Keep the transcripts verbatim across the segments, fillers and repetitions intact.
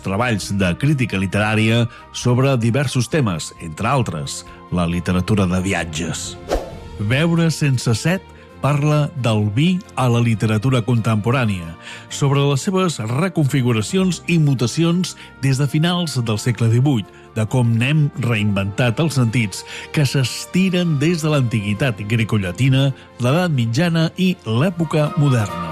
treballs de crítica literària sobre diversos temes, entre altres, la literatura de viatges. Beure sense set parla del vi a la literatura contemporània, sobre les seves reconfiguracions i mutacions des de finals del segle divuit, de com n'hem reinventat els sentits que s'estiren des de l'antiguitat grecollatina, l'edat mitjana i l'època moderna.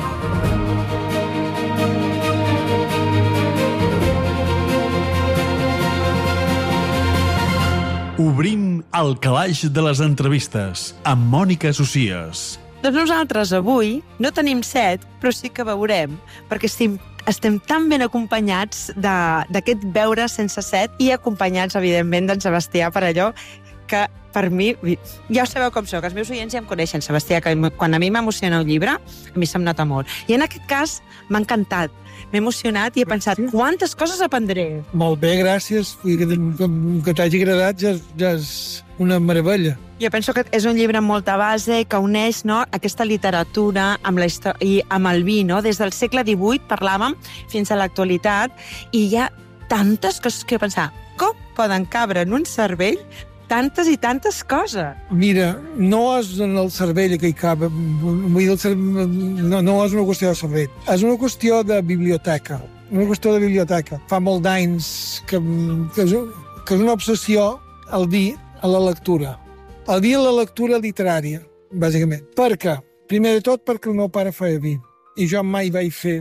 Obrim el calaix de les entrevistes amb Mònica Socias. Doncs nosaltres avui no tenim set, però sí que veurem, perquè estem, estem tan ben acompanyats d'aquest beure sense set i acompanyats, evidentment, d'en Sebastià Perelló, que per mi, ja ho sabeu com soc, els meus oients ja em coneixen, Sebastià, que quan a mi m'emociona un llibre, a mi se'm nota molt. I en aquest cas m'ha encantat, m'he emocionat i he pensat, quantes coses aprendré. Molt bé, gràcies. Que, que t'hagi agradat ja, ja és una meravella. Jo penso que és un llibre amb molta base que uneix, no, aquesta literatura amb la història i amb el vi, no? Des del segle divuit parlàvem fins a l'actualitat i hi ha tantes coses que pensar. Com poden cabre en un cervell tantes i tantes coses? Mira, no és en el cervell que hi cap. Vull dir, el cervell, no, no és una qüestió de cervell. És una qüestió de biblioteca. Una qüestió de biblioteca. Fa molt d'anys que, que, és, que és una obsessió el vi a la lectura. El vi a la lectura literària, bàsicament. Per què? Primer de tot perquè el meu pare feia vi. I jo mai vaig fer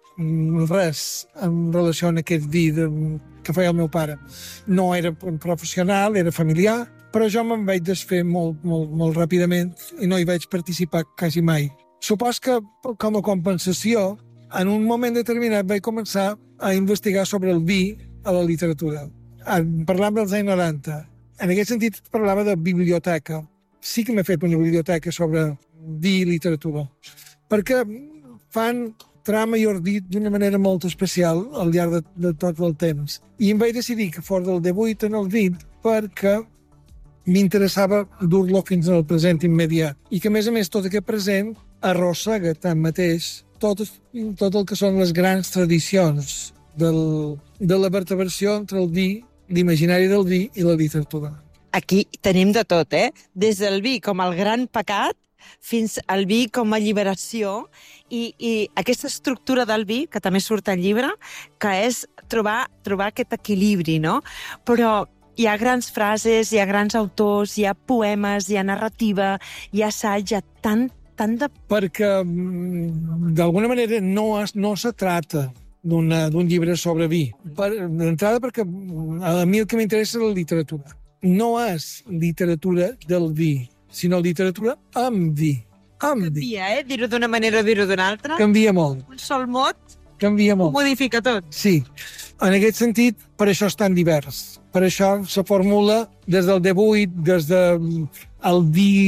res en relació a aquest vi de, que feia el meu pare. No era professional, era familiar, però jo me'n vaig desfer molt, molt, molt ràpidament i no hi vaig participar quasi mai. Supos que, com a compensació, en un moment determinat vaig començar a investigar sobre el vi a la literatura. Parlant dels anys noranta. En aquest sentit, parlava de biblioteca. Sí que m'he fet una biblioteca sobre vi i literatura, perquè fan trama i ordit d'una manera molt especial al llarg de, de tot el temps. I em vaig decidir que fos del divuit en el vint perquè m'interessava dur-lo fins al present immediat. I que, a més a més, tot aquest present arrossega tanmateix tot, tot el que són les grans tradicions del, de la vertebració entre el vi, l'imaginari del vi i la literatura. Aquí tenim de tot, eh? Des del vi com el gran pecat fins al vi com a alliberació i, i aquesta estructura del vi, que també surt al llibre, que és trobar, trobar aquest equilibri, no? Però hi ha grans frases, hi ha grans autors, hi ha poemes, hi ha narrativa, hi ha assaig, hi ha tant, tant de... Perquè, d'alguna manera, no, es, no se trata d'un llibre sobre vi. D'entrada perquè a mi el que m'interessa és la literatura. No és literatura del vi, sinó literatura amb vi. Amb vi. Canvia, eh? Dir-ho d'una manera o dir-ho d'una altra. Canvia molt. Un sol mot Canvia molt. ho modifica tot. Sí. En aquest sentit, per això és tan divers. Per això se formula des del divuit, des del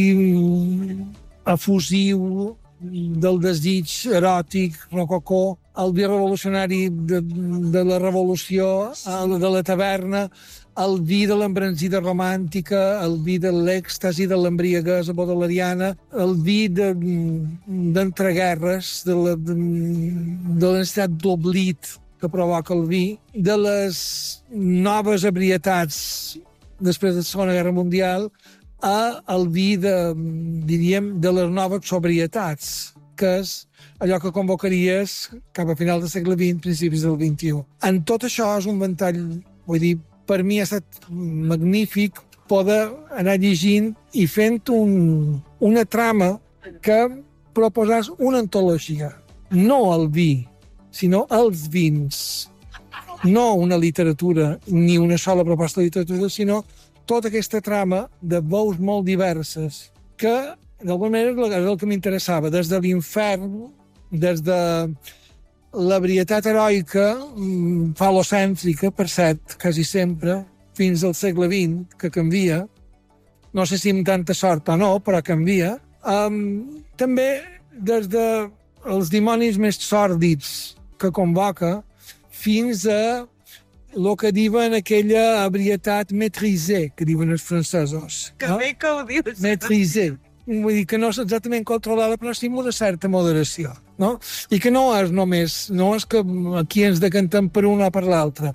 vi efusiu, del desig eròtic, rococó, el vi revolucionari de, de la revolució, el de la taverna, el vi de l'embranzida romàntica, el vi de l'èxtasi de l'embriaguesa baudelairiana, el vi d'entreguerres, de, de, la, de, de la necessitat d'oblit que provoca el vi, de les noves ebrietats després de la Segona Guerra Mundial, a el vi de, diríem, de les noves sobrietats, que és allò que convocaries cap a final del segle vint, principis del vint-i-u. En tot això és un ventall, vull dir, per mi ha estat magnífic poder anar llegint i fent un, una trama que proposàs una antologia. No el vi, sinó els vins. No una literatura, ni una sola proposta de literatura, sinó tota aquesta trama de veus molt diverses que, d'alguna manera, és el que m'interessava. Des de l'infern, des de l'ebrietat heroica, falocèntrica, per cert, quasi sempre, fins al segle vint, que canvia. No sé si amb tanta sort o no, però canvia. Um, també des dels dimonis més sòrdids que convoca fins a el que diuen aquella ebrietat maîtrisée, que diuen els francesos. Que no? Bé que ho dius. Maîtrisée. Vull dir que no és exactament controlada, però sí amb una certa moderació. No? I que no és només, no és que aquí ens decantem per una o per l'altra,